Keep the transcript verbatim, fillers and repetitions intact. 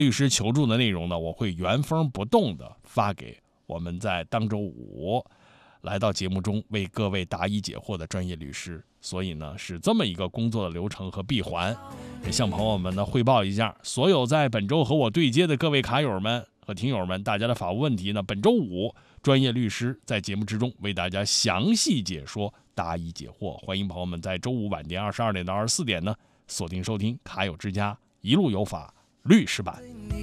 律师求助的内容呢，我会原封不动的发给我们在当周五来到节目中为各位答疑解惑的专业律师。所以呢，是这么一个工作的流程和闭环。也向朋友们呢汇报一下，所有在本周和我对接的各位卡友们和听友们，大家的法务问题呢，本周五专业律师在节目之中为大家详细解说，答疑解惑。欢迎朋友们在周五晚点二十二点到二十四点呢锁定收听卡友之家一路有法律师版。